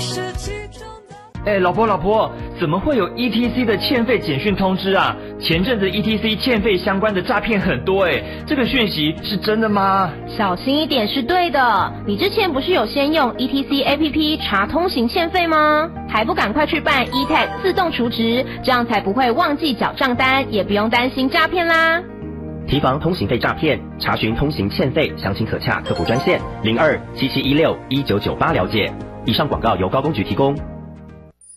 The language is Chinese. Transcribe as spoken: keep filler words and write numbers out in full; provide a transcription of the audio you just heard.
哎，老婆老婆，怎么会有 E T C 的欠费简讯通知啊？前阵子 E T C 欠费相关的诈骗很多哎，这个讯息是真的吗？ 小心一点是对的。你之前不是有先用 E T C A P P 查通行欠费吗？还不赶快去办 E T A G 自动储值，这样才不会忘记缴账单，也不用担心诈骗啦。 提防通行费诈骗，查询通行欠费，详情可洽客服专线零二七七一六一九九八了解。以上广告由高工局提供。